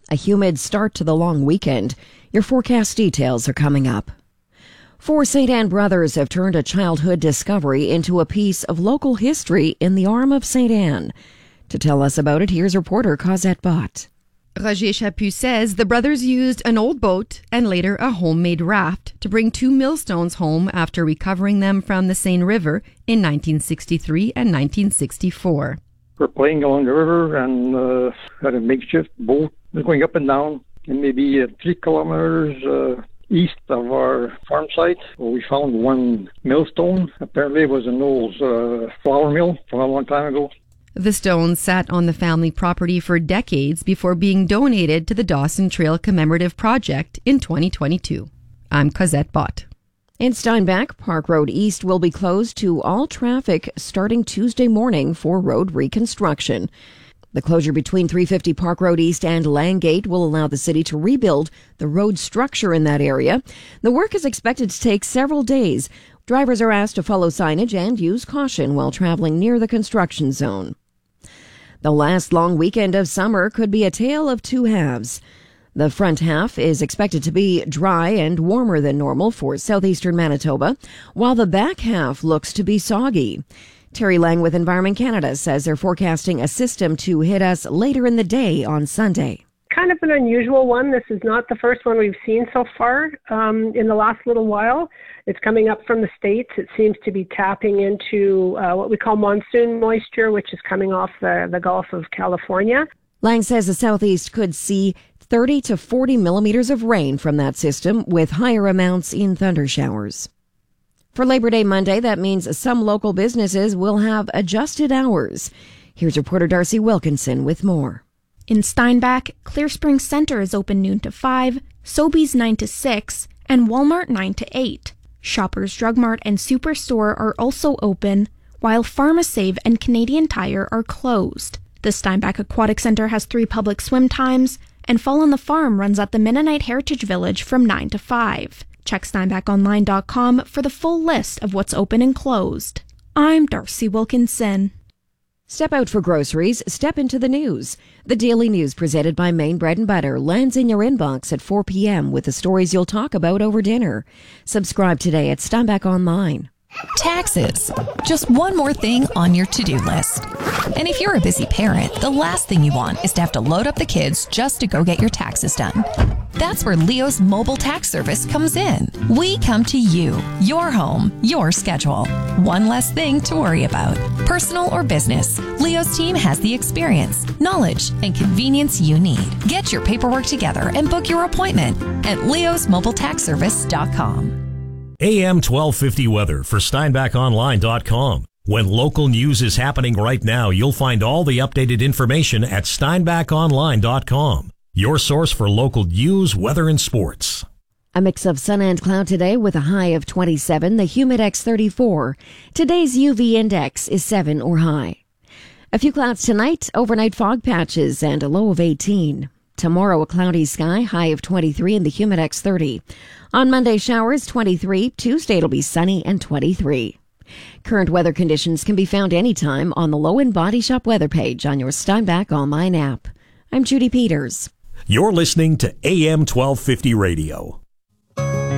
A humid start to the long weekend. Your forecast details are coming up. Four St. Anne brothers have turned a childhood discovery into a piece of local history in the arm of St. Anne. To tell us about it, here's reporter Cosette Bott. Roger Chaput says the brothers used an old boat and later a homemade raft to bring two millstones home after recovering them from the Seine River in 1963 and 1964. We're playing along the river and had a makeshift boat going up and down, and maybe 3 kilometers east of our farm site. We found one millstone. Apparently it was an old flour mill from a long time ago. The stones sat on the family property for decades before being donated to the Dawson Trail Commemorative Project in 2022. I'm Cosette Bott. In Steinbach, Park Road East will be closed to all traffic starting Tuesday morning for road reconstruction. The closure between 350 Park Road East and Langate will allow the city to rebuild the road structure in that area. The work is expected to take several days. Drivers are asked to follow signage and use caution while traveling near the construction zone. The last long weekend of summer could be a tale of two halves. The front half is expected to be dry and warmer than normal for southeastern Manitoba, while the back half looks to be soggy. Terry Lang with Environment Canada says they're forecasting a system to hit us later in the day on Sunday. Kind of an unusual one. This is not the first one we've seen so far in the last little while. It's coming up from the States. It seems to be tapping into what we call monsoon moisture, which is coming off the Gulf of California. Lang says the southeast could see 30 to 40 millimeters of rain from that system, with higher amounts in thunder showers. For Labor Day Monday, that means some local businesses will have adjusted hours. Here's reporter Darcy Wilkinson with more. In Steinbach, Clear Spring Center is open noon to 5, Sobeys 9 to 6, and Walmart 9 to 8. Shoppers Drug Mart and Superstore are also open, while PharmaSave and Canadian Tire are closed. The Steinbach Aquatic Center has 3 public swim times, and Fall on the Farm runs at the Mennonite Heritage Village from 9 to 5. Check SteinbachOnline.com for the full list of what's open and closed. I'm Darcy Wilkinson. Step out for groceries, step into the news. The Daily News presented by Maine Bread and Butter lands in your inbox at 4 p.m. with the stories you'll talk about over dinner. Subscribe today at Steinbach Online. Taxes. Just one more thing on your to-do list. And if you're a busy parent, the last thing you want is to have to load up the kids just to go get your taxes done. That's where Leo's mobile tax service comes in. We come to you, your home, your schedule. One less thing to worry about. Personal or business, Leo's team has the experience, knowledge, and convenience you need. Get your paperwork together and book your appointment at leosmobiletaxservice.com. AM 1250 weather for SteinbachOnline.com. When local news is happening right now, you'll find all the updated information at SteinbachOnline.com. Your source for local news, weather, and sports. A mix of sun and cloud today with a high of 27, the Humidex 34. Today's UV index is 7 or high. A few clouds tonight, overnight fog patches, and a low of 18. Tomorrow, a cloudy sky, high of 23 and the Humidex 30. On Monday, showers, 23. Tuesday, it'll be sunny and 23. Current weather conditions can be found anytime on the Low-End Body Shop weather page on your Steinbach Online app. I'm Judy Peters. You're listening to AM 1250 Radio.